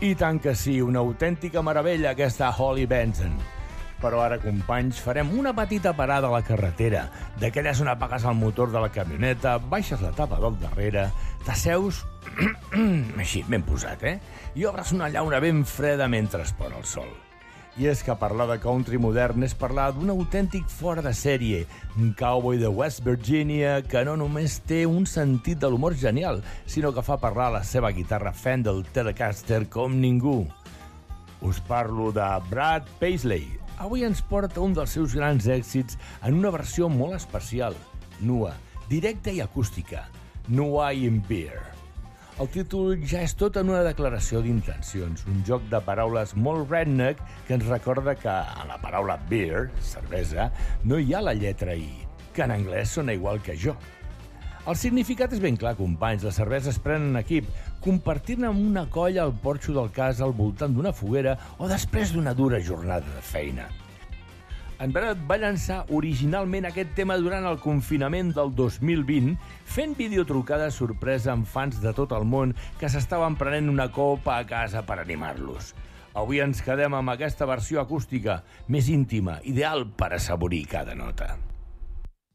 I tant que sí, una autèntica meravella aquesta Holly Benson. Però ara, companys, farem una petita parada a la carretera, d'aquelles on apagues el motor de la camioneta, baixes la tapa del darrere, t'asseus, així, ben posat, i obres una llauna ben freda mentre es pon el sol. I és que parlar de country modern és parlar d'un autèntic fora de sèrie, un cowboy de West Virginia que no només té un sentit de l'humor genial, sinó que fa parlar la seva guitarra Fender Telecaster com ningú. Us parlo de Brad Paisley. Avui ens porta un dels seus grans èxits en una versió molt especial, nua, directa i acústica, No I in Beer. El títol ja és tot en una declaració d'intencions, un joc de paraules molt redneck que ens recorda que a la paraula beer, cervesa, no hi ha la lletra I, que en anglès sona igual que jo. El significat és ben clar, companys. La cervesa es pren en equip, compartint amb una colla al porxo del cas al voltant d'una foguera o després d'una dura jornada de feina. En Brad va llançar originalment aquest tema durant el confinament del 2020, fent videotrucades sorpresa amb fans de tot el món que s'estaven prenent una copa a casa per animar-los. Avui ens quedem amb aquesta versió acústica, més íntima, ideal per assaborir cada nota.